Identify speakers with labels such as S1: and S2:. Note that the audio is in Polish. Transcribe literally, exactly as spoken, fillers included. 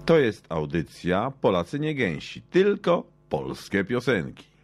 S1: To jest audycja Polacy nie gęsi, tylko polskie piosenki.